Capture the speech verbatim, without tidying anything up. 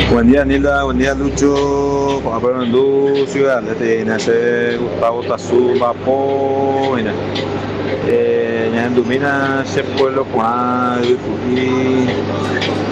Buen día, Nilda. Buen día, Lucho. Con Apolo Nandú, Ciudad. Desde Nace Gustavo Tazú, Vapo. Mira. Eh, Ñandumina, se pueblo Juan, Yutuí.